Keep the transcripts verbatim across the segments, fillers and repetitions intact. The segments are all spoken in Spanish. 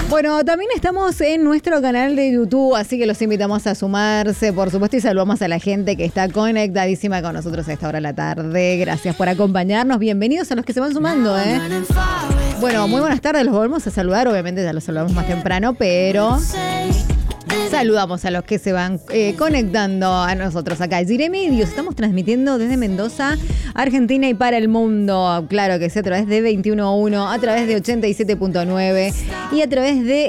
Bueno, también estamos en nuestro canal de YouTube, así que los invitamos a sumarse, por supuesto, y saludamos a la gente que está conectadísima con nosotros a esta hora de la tarde. Gracias por acompañarnos. Bienvenidos a los que se van sumando, ¿eh? Bueno, muy buenas tardes, los volvemos a saludar. Obviamente ya los saludamos más temprano, pero saludamos a los que se van eh, conectando a nosotros acá. Giremedios, estamos transmitiendo desde Mendoza, Argentina y para el mundo. Claro que sí, a través de veintiuno uno, a través de ochenta y siete punto nueve y a través de...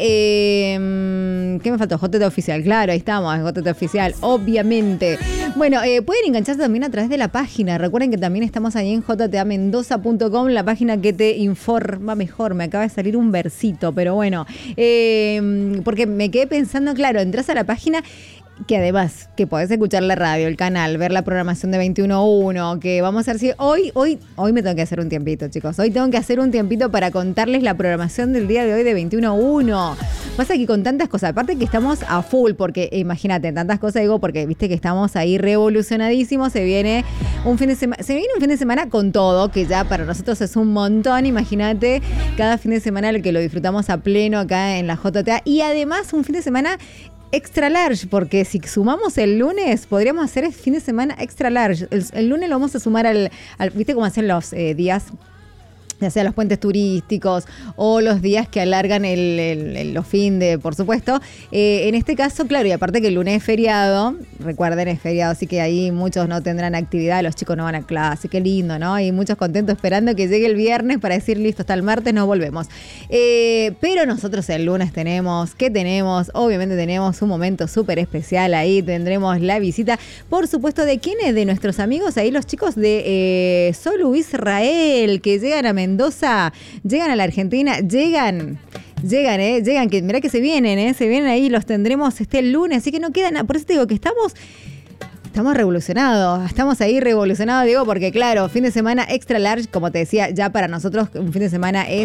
Eh, ¿Qué me faltó? J T Oficial, claro, ahí estamos, J T Oficial, obviamente. Bueno, eh, pueden engancharse también a través de la página. Recuerden que también estamos ahí en j t a mendoza punto com, la página que te informa mejor. Me acaba de salir un versito, pero bueno, eh, porque me quedé pensando, claro, entras a la página, que además que podés escuchar la radio, el canal, ver la programación de veintiuno uno, que vamos a ver si hoy, hoy, hoy me tengo que hacer un tiempito, chicos. Hoy tengo que hacer un tiempito para contarles la programación del día de hoy de veintiuno uno. Pasa que con tantas cosas, aparte que estamos a full, porque imagínate, tantas cosas digo, porque viste que estamos ahí revolucionadísimos, se viene un fin de semana, se viene un fin de semana con todo, que ya para nosotros es un montón, imagínate, cada fin de semana el que lo disfrutamos a pleno acá en la J T A, y además un fin de semana extra large, porque si sumamos el lunes, podríamos hacer el fin de semana extra large. El, el lunes lo vamos a sumar al, al ¿viste cómo hacen los eh, días? Ya sea los puentes turísticos o los días que alargan el, el, el, los fin de, por supuesto. Eh, en este caso, claro, y aparte que el lunes es feriado, recuerden, es feriado, así que ahí muchos no tendrán actividad, los chicos no van a clase, qué lindo, ¿no? Y muchos contentos esperando que llegue el viernes para decir, listo, hasta el martes nos volvemos. Eh, pero nosotros el lunes tenemos, ¿qué tenemos? Obviamente tenemos un momento súper especial ahí, tendremos la visita, por supuesto, ¿de quiénes? De nuestros amigos ahí, los chicos de eh, Solu Israel, que llegan a Mendoza, llegan a la Argentina, llegan, llegan, eh, llegan, que mirá que se vienen, eh, se vienen ahí, los tendremos este lunes, así que no queda nada, por eso te digo que estamos, estamos revolucionados, estamos ahí revolucionados, digo, porque claro, fin de semana extra large, como te decía, ya para nosotros un fin de semana es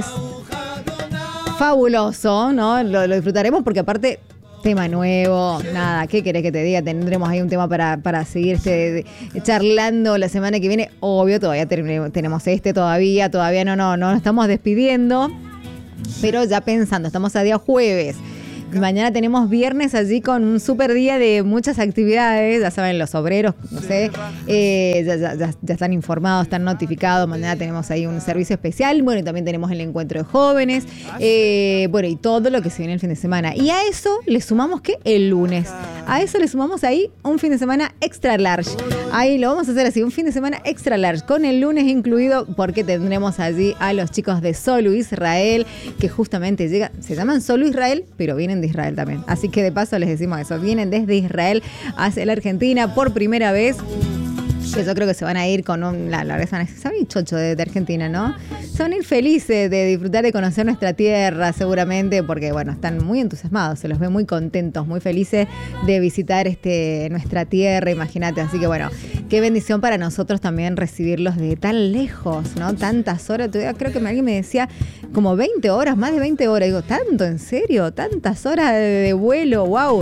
fabuloso, ¿no? Lo, lo disfrutaremos porque aparte... Tema nuevo, nada, ¿qué querés que te diga? Tendremos ahí un tema para, para seguir este, charlando la semana que viene. Obvio, todavía tenemos, tenemos este, todavía, todavía no, no, no nos estamos despidiendo. Pero ya pensando, estamos a día jueves. Mañana tenemos viernes allí con un súper día de muchas actividades, ya saben, los obreros, no sé, eh, ya, ya, ya, ya están informados, están notificados, mañana tenemos ahí un servicio especial, bueno, y también tenemos el encuentro de jóvenes, eh, bueno, y todo lo que se viene el fin de semana. Y a eso le sumamos que el lunes, a eso le sumamos ahí un fin de semana extra large. Ahí lo vamos a hacer así, un fin de semana extra large, con el lunes incluido, porque tendremos allí a los chicos de Solu Israel, que justamente llega, se llaman Solu Israel, pero vienen de Israel también. Así que de paso les decimos eso. Vienen desde Israel hacia la Argentina por primera vez. Que yo creo que se van a ir con un... La, la verdad se van a, se van a ir chocho de, de Argentina, ¿no? Se van a ir felices de disfrutar de conocer nuestra tierra, seguramente, porque, bueno, están muy entusiasmados, se los ve muy contentos, muy felices de visitar este nuestra tierra, imagínate. Así que, bueno, qué bendición para nosotros también recibirlos de tan lejos, ¿no? Tantas horas. Todavía creo que alguien me decía como veinte horas, más de veinte horas. Digo, ¿tanto? ¿En serio? ¿Tantas horas de, de vuelo? ¡Wow!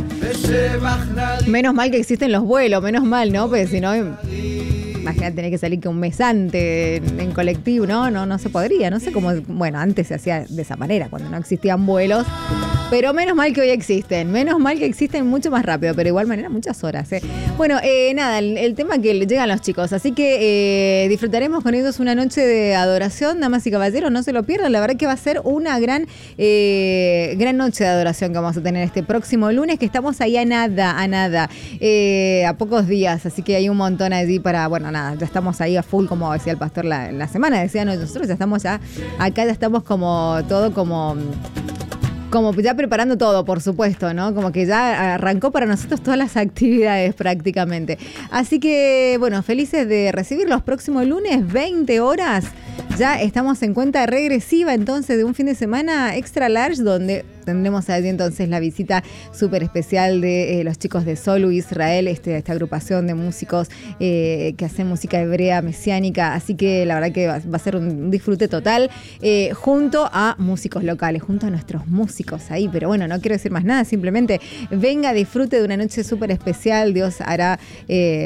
Menos mal que existen los vuelos, menos mal, ¿no? Porque si no... Imagínate tener que salir que un mes antes en, en colectivo, ¿no? No, no se podría, no sé cómo, bueno, antes se hacía de esa manera, cuando no existían vuelos, pero menos mal que hoy existen, menos mal que existen mucho más rápido, pero de igual manera muchas horas, ¿eh? Bueno, eh, nada, el, el tema que llegan los chicos, así que eh, disfrutaremos con ellos una noche de adoración, damas y caballeros, no se lo pierdan, la verdad que va a ser una gran, eh, gran noche de adoración que vamos a tener este próximo lunes, que estamos ahí a nada, a nada, eh, a pocos días, así que hay un montón allí para, bueno, nada, ya estamos ahí a full, como decía el pastor la, la semana, decía nosotros ya estamos ya, acá ya estamos como todo como, como ya preparando todo, por supuesto, ¿no? Como que ya arrancó para nosotros todas las actividades prácticamente. Así que, bueno, felices de recibir los próximos lunes, veinte horas. Ya estamos en cuenta regresiva entonces de un fin de semana extra large donde tendremos allí entonces la visita súper especial de eh, los chicos de Solu Israel, este, esta agrupación de músicos eh, que hacen música hebrea mesiánica, así que la verdad que va, va a ser un disfrute total eh, junto a músicos locales, junto a nuestros músicos ahí, pero bueno, no quiero decir más nada, simplemente venga, disfrute de una noche súper especial, Dios hará... Eh,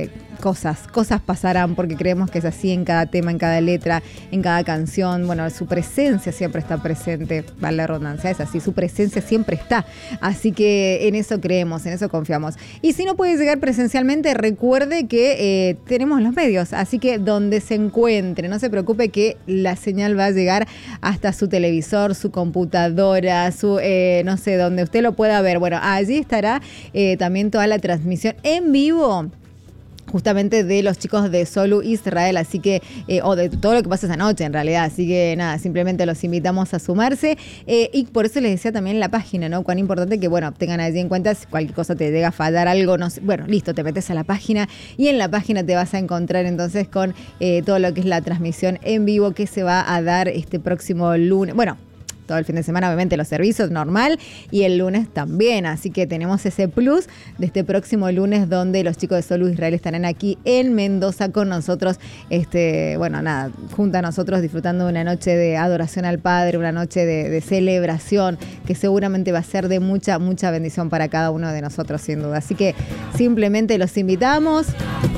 cosas, cosas pasarán porque creemos que es así en cada tema, en cada letra, en cada canción. Bueno, su presencia siempre está presente, vale la redundancia, es así, su presencia siempre está. Así que en eso creemos, en eso confiamos. Y si no puede llegar presencialmente, recuerde que eh, tenemos los medios, así que donde se encuentre, no se preocupe que la señal va a llegar hasta su televisor, su computadora, su, eh, no sé, donde usted lo pueda ver. Bueno, allí estará eh, también toda la transmisión en vivo, justamente de los chicos de Solu Israel, así que, eh, o de todo lo que pasa esa noche en realidad, así que nada, simplemente los invitamos a sumarse, eh, y por eso les decía también la página, ¿no? Cuán importante que, bueno, tengan allí en cuenta si cualquier cosa te llega a fallar algo, no sé, bueno, listo, te metes a la página y en la página te vas a encontrar entonces con eh, todo lo que es la transmisión en vivo que se va a dar este próximo lunes, bueno, todo el fin de semana, obviamente, los servicios normal y el lunes también. Así que tenemos ese plus de este próximo lunes donde los chicos de Solu Israel estarán aquí en Mendoza con nosotros. Este, bueno, nada, junto a nosotros disfrutando de una noche de adoración al Padre, una noche de, de celebración que seguramente va a ser de mucha, mucha bendición para cada uno de nosotros, sin duda. Así que simplemente los invitamos.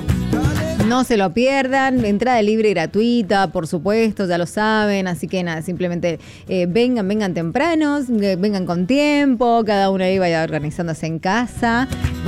No se lo pierdan, entrada libre y gratuita, por supuesto, ya lo saben, así que nada, simplemente eh, vengan, vengan tempranos, eh, vengan con tiempo, cada uno ahí vaya organizándose en casa.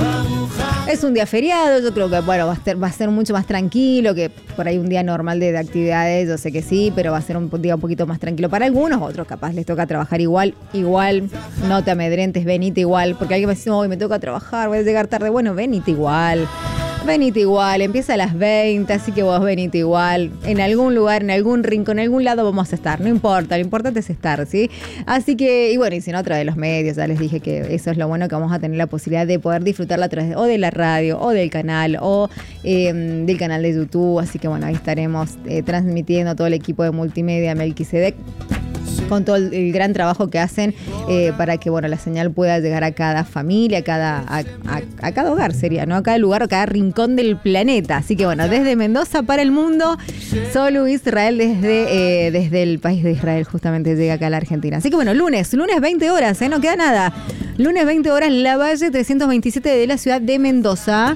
Es un día feriado, yo creo que bueno, va a ser, va a ser mucho más tranquilo que por ahí un día normal de, de actividades, yo sé que sí, pero va a ser un día un poquito más tranquilo para algunos, otros capaz les toca trabajar igual, igual, no te amedrentes, venite igual, porque alguien me dice, hoy me toca trabajar, voy a llegar tarde, bueno, venite igual. Venite igual, empieza a las veinte, así que vos venite igual. En algún lugar, en algún rincón, en algún lado vamos a estar, no importa, lo importante es estar, ¿sí? Así que, y bueno, y si no, a través de los medios, ya les dije que eso es lo bueno, que vamos a tener la posibilidad de poder disfrutarla a través de, o de la radio, o del canal, o eh, del canal de YouTube. Así que bueno, ahí estaremos eh, transmitiendo todo el equipo de multimedia Melquisedec, con todo el, el gran trabajo que hacen eh, para que bueno la señal pueda llegar a cada familia, a cada, a, a, a cada hogar sería, ¿no? A cada lugar, a cada rincón del planeta. Así que bueno, desde Mendoza para el mundo, Solu Israel desde, eh, desde el país de Israel justamente llega acá a la Argentina. Así que bueno, lunes, lunes veinte horas, ¿eh? No queda nada. Lunes veinte horas, La Valle trescientos veintisiete de la ciudad de Mendoza.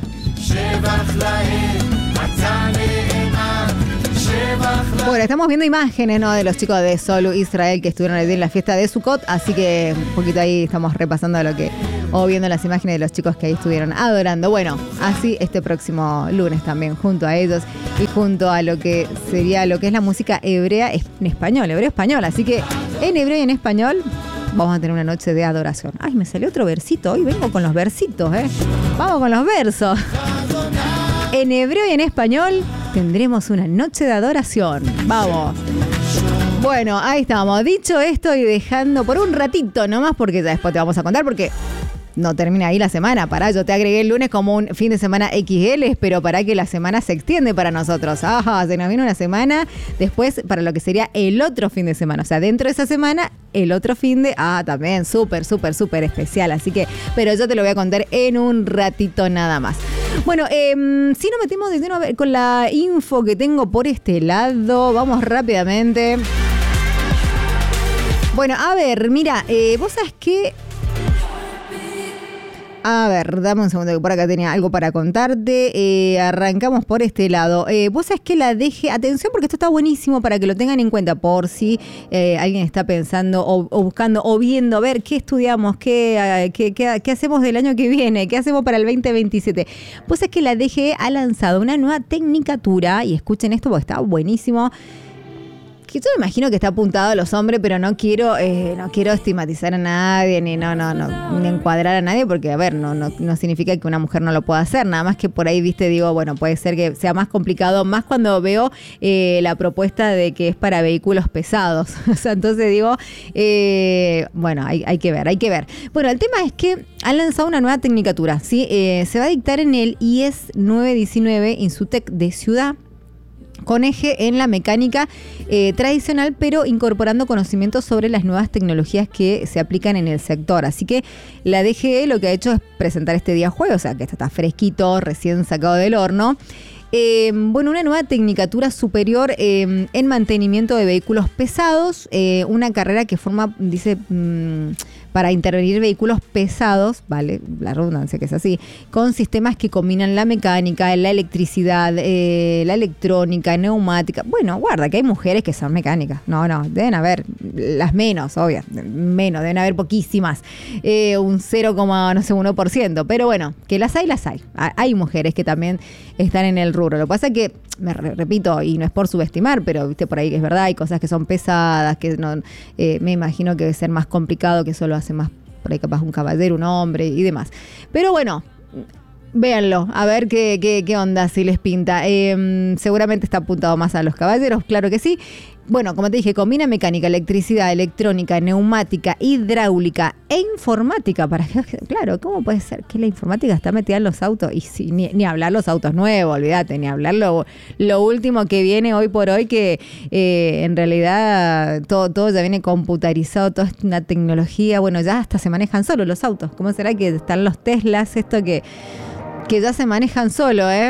Bueno, estamos viendo imágenes, ¿no?, de los chicos de Solu Israel que estuvieron allí en la fiesta de Sukkot, así que un poquito ahí estamos repasando lo que, o viendo las imágenes de los chicos que ahí estuvieron adorando. Bueno, así este próximo lunes también, junto a ellos y junto a lo que sería lo que es la música hebrea en español, hebreo español, así que en hebreo y en español vamos a tener una noche de adoración. Ay, me salió otro versito, hoy vengo con los versitos, ¿eh? Vamos con los versos. En hebreo y en español tendremos una noche de adoración. Vamos. Bueno, ahí estamos. Dicho esto y dejando por un ratito nomás, porque ya después te vamos a contar, porque no termina ahí la semana. Pará, yo te agregué el lunes como un fin de semana equis ele, pero para que la semana se extiende para nosotros. Ajá, se nos viene una semana después para lo que sería el otro fin de semana. O sea, dentro de esa semana, el otro fin de... Ah, también súper, súper, súper especial. Así que, pero yo te lo voy a contar en un ratito nada más. Bueno, eh, si nos metemos de lleno con la info que tengo por este lado, vamos rápidamente. Bueno, a ver, mira, eh, vos sabés que... A ver, dame un segundo que por acá tenía algo para contarte. Eh, arrancamos por este lado. Eh, vos sabés que la deje... Atención porque esto está buenísimo para que lo tengan en cuenta por si eh, alguien está pensando o, o buscando o viendo a ver qué estudiamos, qué, qué, qué, qué hacemos del año que viene, qué hacemos para el veinte veintisiete. Vos sabés que la D G E ha lanzado una nueva tecnicatura y escuchen esto porque está buenísimo. Que yo me imagino que está apuntado a los hombres, pero no quiero eh, no quiero estigmatizar a nadie, ni no no no ni encuadrar a nadie, porque a ver, no, no no significa que una mujer no lo pueda hacer, nada más que por ahí, viste, digo, bueno, puede ser que sea más complicado, más cuando veo eh, la propuesta de que es para vehículos pesados. O sea, entonces digo, eh, bueno, hay, hay que ver, hay que ver. Bueno, el tema es que han lanzado una nueva tecnicatura, ¿sí? Eh, se va a dictar en el I E S nueve diecinueve Insutec de Ciudad, con eje en la mecánica eh, tradicional, pero incorporando conocimientos sobre las nuevas tecnologías que se aplican en el sector. Así que la D G E lo que ha hecho es presentar este día jueves, o sea que esto está fresquito, recién sacado del horno. Eh, bueno, una nueva tecnicatura superior eh, en mantenimiento de vehículos pesados, eh, una carrera que forma, dice, mmm, para intervenir vehículos pesados, vale, la redundancia que es así, con sistemas que combinan la mecánica, la electricidad, eh, la electrónica, neumática. Bueno, guarda que hay mujeres que son mecánicas. No, no, deben haber las menos, obvio, menos, deben haber poquísimas, eh, un cero, no sé, uno por ciento. Pero bueno, que las hay, las hay. Hay mujeres que también están en el rubro. Lo que pasa es que, me repito, y no es por subestimar, pero viste por ahí que es verdad, hay cosas que son pesadas, que no, eh, me imagino que debe ser más complicado, que solo hace más por ahí capaz un caballero, un hombre y demás. Pero bueno, véanlo, a ver qué, qué, qué onda, si les pinta. Eh, seguramente está apuntado más a los caballeros, claro que sí. Bueno, como te dije, combina mecánica, electricidad, electrónica, neumática, hidráulica e informática. Para claro, ¿cómo puede ser que la informática está metida en los autos? Y sí, ni, ni hablar los autos nuevos, olvídate, ni hablar lo, lo último que viene hoy por hoy, que eh, en realidad todo, todo ya viene computarizado, toda una tecnología. Bueno, ya hasta se manejan solo los autos. ¿Cómo será que están los Teslas, esto que, que ya se manejan solo, eh?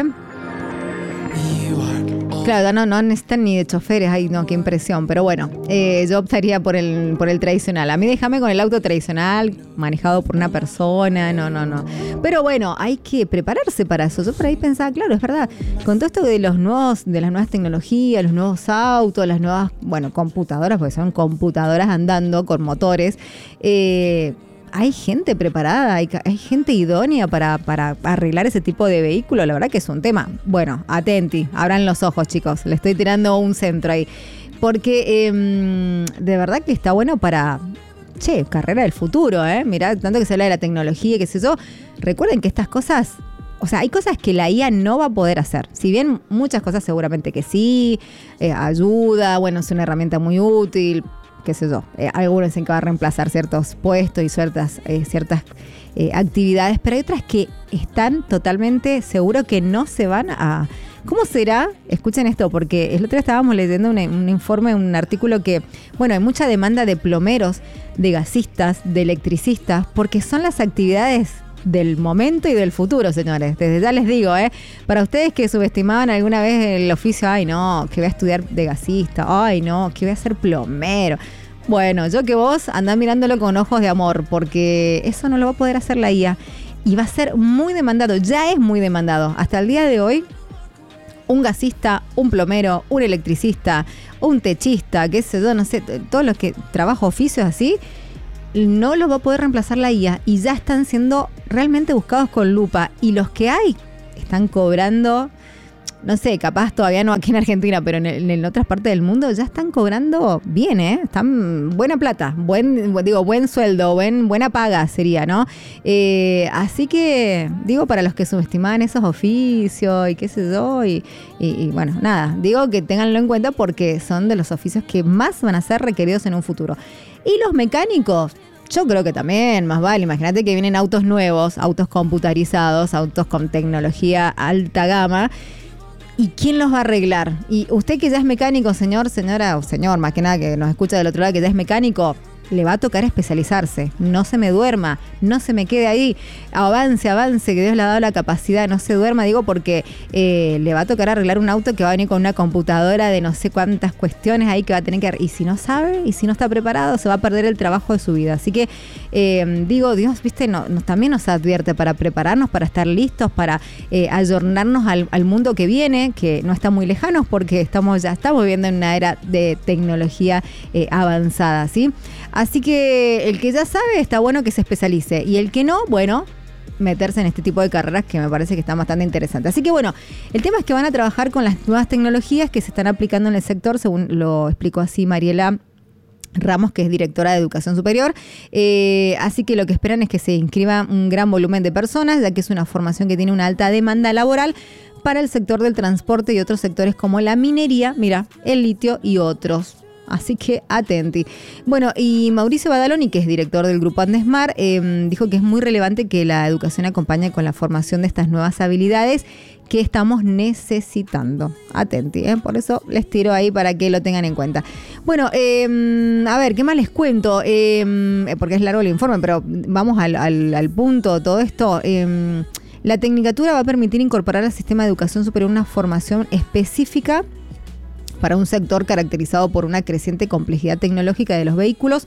Claro, no, no necesitan ni de choferes, ay no, qué impresión, pero bueno, eh, yo optaría por el, por el tradicional. A mí déjame con el auto tradicional, manejado por una persona, no, no, no. Pero bueno, hay que prepararse para eso. Yo por ahí pensaba, claro, es verdad, con todo esto de los nuevos, de las nuevas tecnologías, los nuevos autos, las nuevas, bueno, computadoras, porque son computadoras andando con motores, eh, hay gente preparada, hay, hay gente idónea para, para arreglar ese tipo de vehículo. La verdad que es un tema. Bueno, atenti, abran los ojos, chicos. Le estoy tirando un centro ahí. Porque eh, de verdad que está bueno para, che, carrera del futuro, ¿eh? Mirá, tanto que se habla de la tecnología, qué sé yo. Recuerden que estas cosas, o sea, hay cosas que la I A no va a poder hacer. Si bien muchas cosas seguramente que sí, eh, ayuda, bueno, es una herramienta muy útil, qué sé yo, eh, algunos dicen que va a reemplazar ciertos puestos y ciertas, eh, ciertas eh, actividades, pero hay otras que están totalmente seguros que no se van a... ¿Cómo será? Escuchen esto, porque el otro día estábamos leyendo un, un informe, un artículo que, bueno, hay mucha demanda de plomeros, de gasistas, de electricistas, porque son las actividades del momento y del futuro, señores. Desde ya les digo, ¿eh? Para ustedes que subestimaban alguna vez el oficio, ay no, que voy a estudiar de gasista, ay no, que voy a ser plomero. Bueno, yo que vos andás mirándolo con ojos de amor, porque eso no lo va a poder hacer la I A. Y va a ser muy demandado, ya es muy demandado. Hasta el día de hoy, un gasista, un plomero, un electricista, un techista, qué sé yo, no sé, todos los que trabajan oficios así, no los va a poder reemplazar la I A y ya están siendo realmente buscados con lupa. Y los que hay están cobrando, no sé, capaz todavía no aquí en Argentina, pero en, en otras partes del mundo ya están cobrando bien, ¿eh? Están buena plata, buen, digo, buen sueldo, buen, buena paga sería, ¿no? Eh, así que, digo, para los que subestimaban esos oficios y qué sé yo, y, y, y bueno, nada, digo que ténganlo en cuenta porque son de los oficios que más van a ser requeridos en un futuro. Y los mecánicos, yo creo que también, más vale. Imagínate que vienen autos nuevos, autos computarizados, autos con tecnología alta gama. ¿Y quién los va a arreglar? Y usted que ya es mecánico, señor, señora, o señor, más que nada que nos escucha del otro lado, que ya es mecánico, le va a tocar especializarse. No se me duerma, no se me quede ahí. Avance, avance, que Dios le ha dado la capacidad, no se duerma, digo, porque eh, le va a tocar arreglar un auto que va a venir con una computadora de no sé cuántas cuestiones ahí que va a tener que... Y si no sabe, y si no está preparado, se va a perder el trabajo de su vida. Así que, eh, digo, Dios, viste, no, nos, también nos advierte para prepararnos, para estar listos, para eh, ayornarnos al, al mundo que viene, que no está muy lejano, porque estamos ya estamos viviendo en una era de tecnología eh, avanzada, ¿sí? Así que el que ya sabe está bueno que se especialice y el que no, bueno, meterse en este tipo de carreras que me parece que están bastante interesantes. Así que bueno, el tema es que van a trabajar con las nuevas tecnologías que se están aplicando en el sector, según lo explicó así Mariela Ramos, que es directora de Educación Superior. Eh, así que lo que esperan es que se inscriba un gran volumen de personas, ya que es una formación que tiene una alta demanda laboral para el sector del transporte y otros sectores como la minería, mira, el litio y otros. Así que atenti. Bueno, y Mauricio Badaloni, que es director del grupo Andesmar, eh, dijo que es muy relevante que la educación acompañe con la formación de estas nuevas habilidades que estamos necesitando. Atenti, ¿eh? Por eso les tiro ahí para que lo tengan en cuenta. Bueno, eh, a ver, ¿qué más les cuento? Eh, porque es largo el informe, pero vamos al, al, al punto, todo esto. Eh, la Tecnicatura va a permitir incorporar al sistema de educación superior una formación específica para un sector caracterizado por una creciente complejidad tecnológica de los vehículos,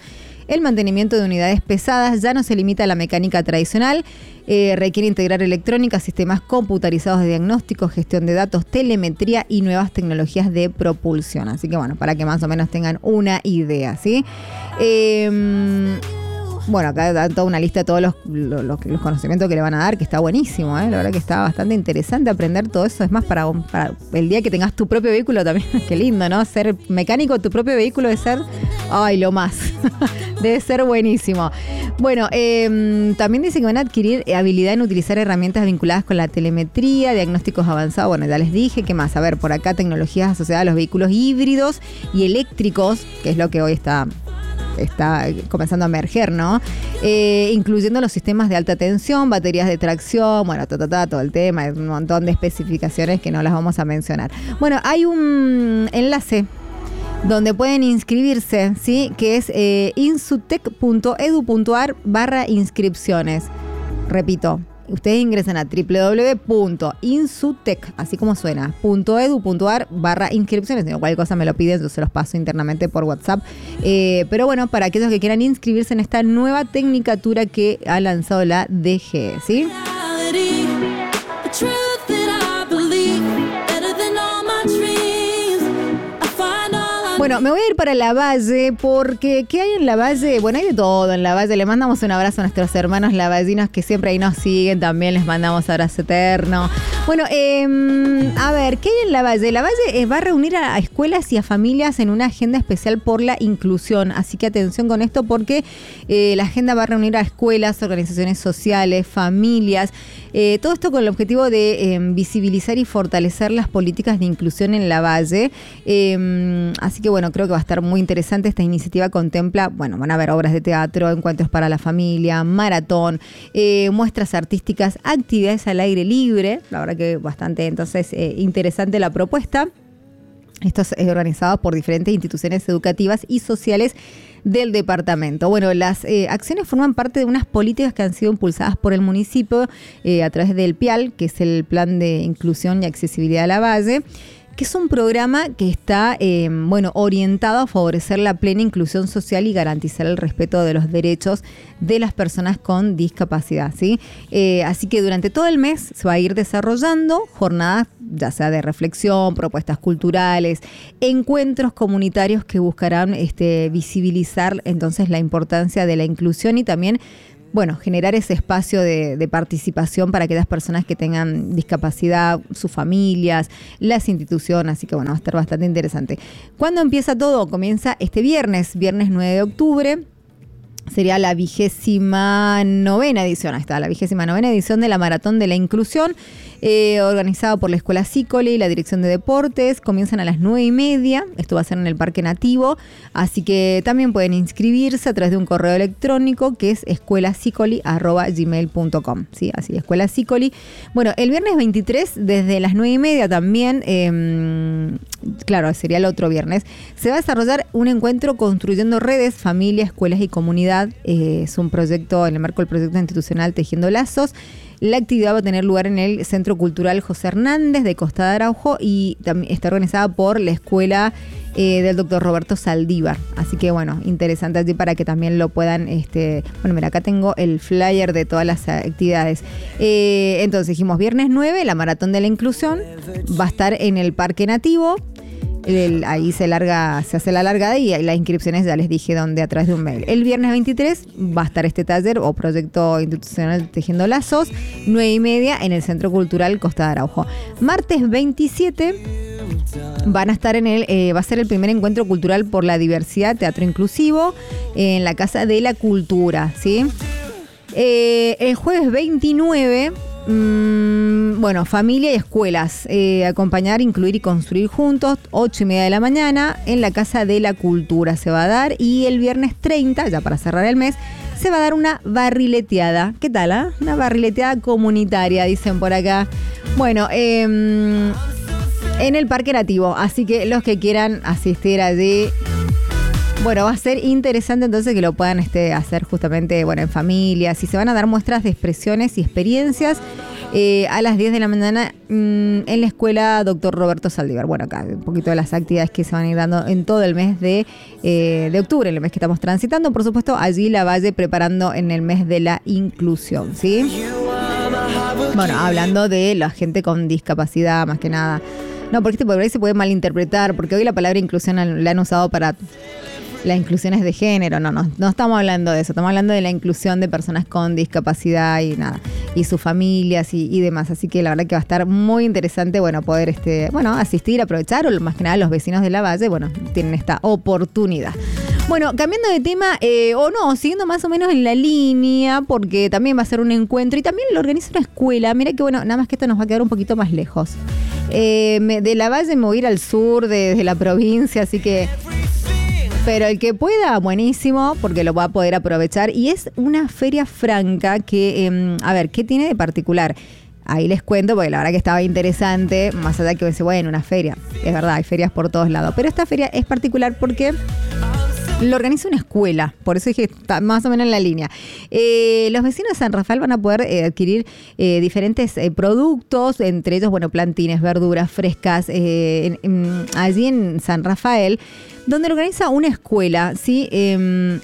El mantenimiento de unidades pesadas ya no se limita a la mecánica tradicional, eh, requiere integrar electrónica, sistemas computarizados de diagnóstico, gestión de datos, telemetría y nuevas tecnologías de propulsión. Así que bueno, para que más o menos tengan una idea, ¿sí? Eh, Bueno, acá da toda una lista de todos los, los, los conocimientos que le van a dar, que está buenísimo, ¿eh? La verdad que está bastante interesante aprender todo eso. Es más, para, para el día que tengas tu propio vehículo también, qué lindo, ¿no? Ser mecánico de tu propio vehículo debe ser, ay, lo más. Debe ser buenísimo. Bueno, eh, también dice que van a adquirir habilidad en utilizar herramientas vinculadas con la telemetría, diagnósticos avanzados. Bueno, ya les dije, ¿qué más? A ver, por acá tecnologías asociadas a los vehículos híbridos y eléctricos, que es lo que hoy está... está comenzando a emerger, ¿no? Eh, incluyendo los sistemas de alta tensión, baterías de tracción, bueno, ta, ta, ta, todo el tema, hay un montón de especificaciones que no las vamos a mencionar. Bueno, hay un enlace donde pueden inscribirse, ¿sí? Que es eh, insutec.edu.ar barra inscripciones. Repito, ustedes ingresan a doble u doble u doble u punto insutec, así como suena, .edu.ar barra inscripciones. Si no, cualquier cosa me lo piden, yo se los paso internamente por WhatsApp. Eh, pero bueno, para aquellos que quieran inscribirse en esta nueva tecnicatura que ha lanzado la D G E, ¿sí? Bueno, me voy a ir para Lavalle porque ¿qué hay en Lavalle? Bueno, hay de todo en Lavalle. Le mandamos un abrazo a nuestros hermanos lavallinos que siempre ahí nos siguen. También les mandamos abrazo eterno. Bueno, eh, a ver, ¿qué hay en Lavalle? Lavalle eh, va a reunir a, a escuelas y a familias en una agenda especial por la inclusión. Así que atención con esto porque eh, la agenda va a reunir a escuelas, organizaciones sociales, familias. Eh, todo esto con el objetivo de eh, visibilizar y fortalecer las políticas de inclusión en Lavalle. Eh, así que bueno, creo que va a estar muy interesante. Esta iniciativa contempla, bueno, van a haber obras de teatro, encuentros para la familia, maratón, eh, muestras artísticas, actividades al aire libre. La verdad que bastante entonces eh, interesante la propuesta. Esto es organizado por diferentes instituciones educativas y sociales del departamento. Bueno, las eh, acciones forman parte de unas políticas que han sido impulsadas por el municipio eh, a través del P I A L, que es el Plan de Inclusión y Accesibilidad a Lavalle, que es un programa que está eh, bueno, orientado a favorecer la plena inclusión social y garantizar el respeto de los derechos de las personas con discapacidad, ¿sí? Eh, así que durante todo el mes se va a ir desarrollando jornadas, ya sea de reflexión, propuestas culturales, encuentros comunitarios que buscarán este, visibilizar entonces la importancia de la inclusión y también, bueno, generar ese espacio de, de participación para aquellas personas que tengan discapacidad, sus familias, las instituciones, así que bueno, va a estar bastante interesante. ¿Cuándo empieza todo? Comienza este viernes, viernes nueve de octubre. Sería la vigésima novena edición, ahí está, la vigésima novena edición de la Maratón de la Inclusión, eh, organizado por la Escuela Sicoli y la Dirección de Deportes. Comienzan a las nueve y media, esto va a ser en el Parque Nativo, así que también pueden inscribirse a través de un correo electrónico que es escuelasicoli arroba gmail punto com, ¿sí? Así, Escuela Sicoli. Bueno, el viernes veintitrés, desde las nueve y media también, eh, claro, sería el otro viernes, se va a desarrollar un encuentro construyendo redes, familia, escuelas y comunidad. Eh, es un proyecto en el marco del proyecto institucional Tejiendo Lazos. La actividad va a tener lugar en el Centro Cultural José Hernández de Costa de Araujo y también está organizada por la Escuela eh, del doctor Roberto Saldívar. Así que bueno, interesante allí para que también lo puedan, este, bueno, mira, acá tengo el flyer de todas las actividades. Eh, entonces dijimos viernes nueve, la Maratón de la Inclusión va a estar en el Parque Nativo. El, ahí se larga, se hace la largada y las inscripciones ya les dije dónde, a través de un mail. El viernes veintitrés va a estar este taller o proyecto institucional Tejiendo Lazos, nueve y media en el Centro Cultural Costa de Araujo. Martes veintisiete van a estar en el, eh, va a ser el primer encuentro cultural por la diversidad, teatro inclusivo, eh, en la Casa de la Cultura, ¿sí? Eh, el jueves veintinueve, mmm, bueno, familia y escuelas, eh, acompañar, incluir y construir juntos, ocho y media de la mañana, en la Casa de la Cultura se va a dar. Y el viernes treinta, ya para cerrar el mes, se va a dar una barrileteada. ¿Qué tal, ah? Una barrileteada comunitaria, dicen por acá. Bueno, eh, en el Parque Nativo, así que los que quieran asistir allí, bueno, va a ser interesante entonces que lo puedan este, hacer justamente, bueno, en familia. Si se van a dar muestras de expresiones y experiencias eh, a las diez de la mañana mmm, en la escuela Doctor Roberto Saldívar. Bueno, acá un poquito de las actividades que se van a ir dando en todo el mes de, eh, de octubre, el mes que estamos transitando. Por supuesto, allí la Valle preparando en el mes de la inclusión, ¿sí? Bueno, hablando de la gente con discapacidad, más que nada. No, porque este por ahí se puede malinterpretar, porque hoy la palabra inclusión la han usado para las inclusiones de género. No, no, no estamos hablando de eso. Estamos hablando de la inclusión de personas con discapacidad y nada, y sus familias y, y demás. Así que la verdad que va a estar muy interesante, bueno, poder este, bueno, asistir, aprovechar, o más que nada los vecinos de la Valle, bueno, tienen esta oportunidad. Bueno, cambiando de tema, eh, o no, siguiendo más o menos en la línea, porque también va a ser un encuentro y también lo organiza una escuela. Mira que bueno, nada más que esto nos va a quedar un poquito más lejos. Eh, me, de la Valle me voy a ir al sur, de, de la provincia, así que... Pero el que pueda, buenísimo, porque lo va a poder aprovechar. Y es una feria franca que, eh, a ver, ¿qué tiene de particular? Ahí les cuento, porque la verdad que estaba interesante, más allá que pensé, bueno, una feria. Es verdad, hay ferias por todos lados. Pero esta feria es particular porque... lo organiza una escuela, por eso dije está más o menos en la línea. Eh, los vecinos de San Rafael van a poder eh, adquirir eh, diferentes eh, productos, entre ellos, bueno, plantines, verduras frescas, eh, en, en, allí en San Rafael, donde lo organiza una escuela, ¿sí? Eh,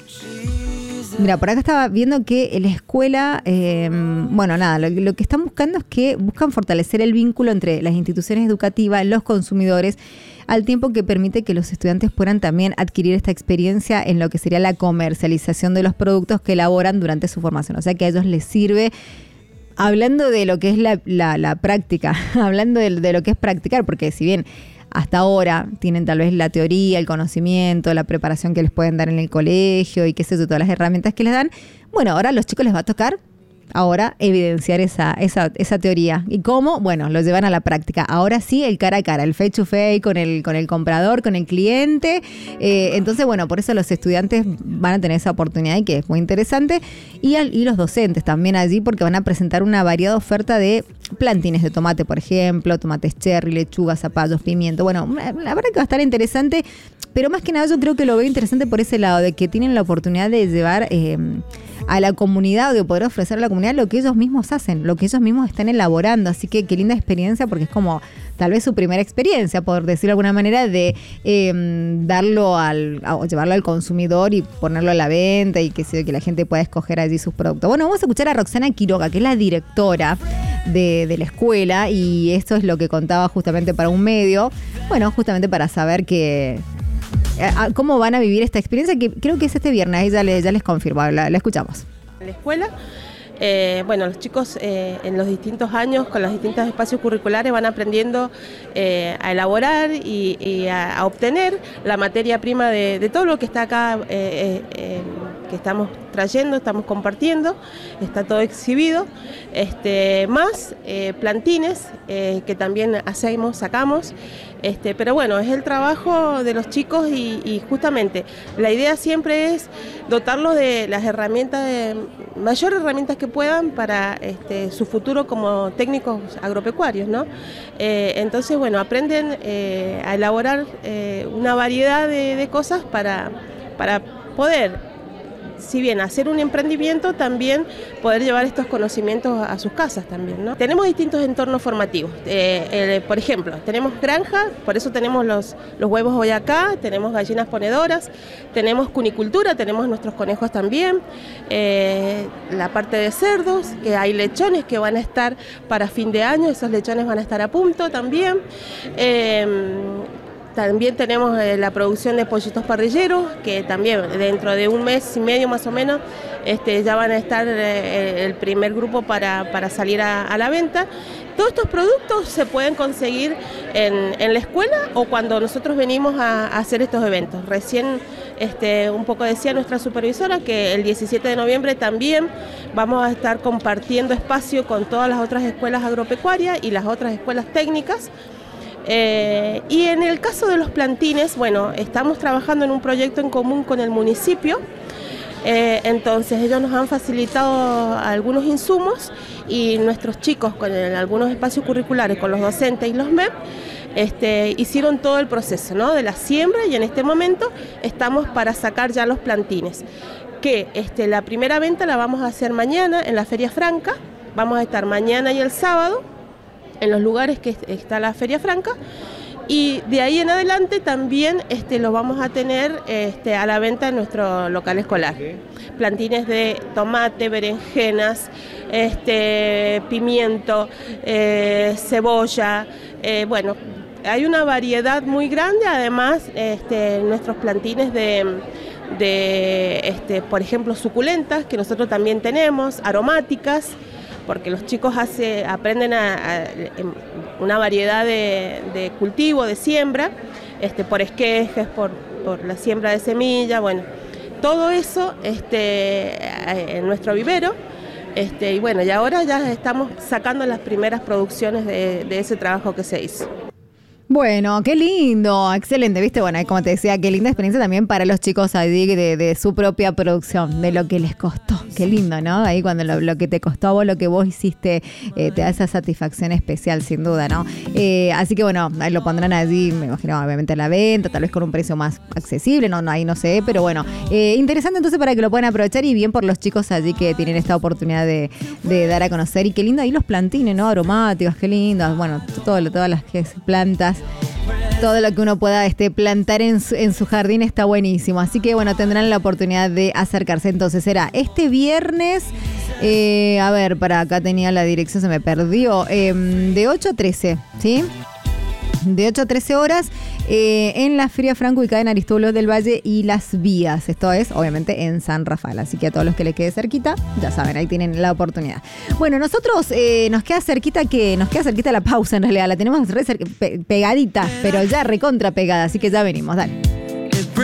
Mira, por acá estaba viendo que la escuela, eh, bueno, nada, lo, lo que están buscando es que buscan fortalecer el vínculo entre las instituciones educativas, los consumidores, al tiempo que permite que los estudiantes puedan también adquirir esta experiencia en lo que sería la comercialización de los productos que elaboran durante su formación. O sea que a ellos les sirve, hablando de lo que es la, la, la práctica, hablando de, de lo que es practicar, porque si bien hasta ahora tienen tal vez la teoría, el conocimiento, la preparación que les pueden dar en el colegio y qué sé yo, todas las herramientas que les dan. Bueno, ahora a los chicos les va a tocar ahora evidenciar esa, esa, esa teoría. ¿Y cómo? Bueno, lo llevan a la práctica. Ahora sí, el cara a cara, el face to face con el, con el comprador, con el cliente. Eh, entonces, bueno, por eso los estudiantes van a tener esa oportunidad y que es muy interesante. Y, al, y los docentes también allí, porque van a presentar una variada oferta de plantines de tomate, por ejemplo, tomates cherry, lechuga, zapallos, pimiento. Bueno, la verdad que va a estar interesante, pero más que nada yo creo que lo veo interesante por ese lado, de que tienen la oportunidad de llevar eh, a la comunidad, de poder ofrecer a la comunidad lo que ellos mismos hacen, lo que ellos mismos están elaborando. Así que qué linda experiencia, porque es como tal vez su primera experiencia, por decirlo de alguna manera, de eh, darlo al, o llevarlo al consumidor y ponerlo a la venta y que, se, que la gente pueda escoger allí sus productos. Bueno, vamos a escuchar a Roxana Quiroga, que es la directora de, de la escuela, y esto es lo que contaba justamente para un medio, bueno, justamente para saber que cómo van a vivir esta experiencia, que creo que es este viernes, ahí ya les, ya les confirmo, la, la escuchamos. En la escuela, eh, bueno, los chicos eh, en los distintos años, con los distintos espacios curriculares, van aprendiendo eh, a elaborar y, y a, a obtener la materia prima de, de todo lo que está acá, eh, eh, que estamos trayendo, estamos compartiendo, está todo exhibido, este, más eh, plantines eh, que también hacemos, sacamos. Este, pero bueno, es el trabajo de los chicos y, y justamente la idea siempre es dotarlos de las herramientas, de mayores herramientas que puedan para este, su futuro como técnicos agropecuarios, ¿no? Eh, entonces, bueno, aprenden eh, a elaborar eh, una variedad de, de cosas para, para poder, si bien hacer un emprendimiento, también poder llevar estos conocimientos a sus casas también, ¿no? Tenemos distintos entornos formativos. Eh, eh, por ejemplo, tenemos granja, por eso tenemos los, los huevos hoy acá, tenemos gallinas ponedoras, tenemos cunicultura, tenemos nuestros conejos también, eh, la parte de cerdos, que hay lechones que van a estar para fin de año, esos lechones van a estar a punto también. Eh, También tenemos eh, la producción de pollitos parrilleros, que también dentro de un mes y medio más o menos este, ya van a estar eh, el primer grupo para, para salir a, a la venta. Todos estos productos se pueden conseguir en, en la escuela o cuando nosotros venimos a, a hacer estos eventos. Recién este, un poco decía nuestra supervisora que el diecisiete de noviembre también vamos a estar compartiendo espacio con todas las otras escuelas agropecuarias y las otras escuelas técnicas. Eh, y en el caso de los plantines, bueno, estamos trabajando en un proyecto en común con el municipio, eh, entonces ellos nos han facilitado algunos insumos y nuestros chicos con el, algunos espacios curriculares, con los docentes y los M E P, este, hicieron todo el proceso, ¿no?, de la siembra, y en este momento estamos para sacar ya los plantines, que este, la primera venta la vamos a hacer mañana en la Feria Franca, vamos a estar mañana y el sábado en los lugares que está la Feria Franca, y de ahí en adelante también este, los vamos a tener este, a la venta en nuestro local escolar. Plantines de tomate, berenjenas, este, pimiento, eh, cebolla, eh, bueno, hay una variedad muy grande. Además, este, nuestros plantines de, de este, por ejemplo, suculentas, que nosotros también tenemos, aromáticas, porque los chicos hace, aprenden a, a una variedad de, de cultivo, de siembra, este, por esquejes, por, por la siembra de semilla, bueno, todo eso este, en nuestro vivero, este, y bueno, y ahora ya estamos sacando las primeras producciones de, de ese trabajo que se hizo. Bueno, qué lindo, excelente, viste, bueno, como te decía, qué linda experiencia también para los chicos ahí de, de su propia producción, de lo que les costó, qué lindo, ¿no? Ahí cuando lo, lo que te costó a vos, lo que vos hiciste, eh, te da esa satisfacción especial, sin duda, ¿no? Eh, así que bueno, ahí lo pondrán allí, me imagino, obviamente a la venta, tal vez con un precio más accesible, no, no ahí no sé, pero bueno, eh, interesante entonces para que lo puedan aprovechar, y bien por los chicos allí que tienen esta oportunidad de, de dar a conocer, y qué lindo ahí los plantines, ¿no? Aromáticos, qué lindos, bueno, todo, todas las plantas. Todo lo que uno pueda este, plantar en su, en su jardín está buenísimo. Así que bueno, tendrán la oportunidad de acercarse. Entonces será este viernes, eh, a ver, para acá tenía la dirección, se me perdió, eh, de ocho a trece, ¿sí? De ocho a trece horas eh, en la Feria Franca ubicada en Aristóbulo del Valle y Las Vías. Esto es, obviamente, en San Rafael. Así que a todos los que les quede cerquita, ya saben, ahí tienen la oportunidad. Bueno, nosotros eh, nos queda cerquita que nos queda cerquita la pausa, en realidad. La tenemos re pe- pegadita, pero ya recontra pegada. Así que ya venimos, dale.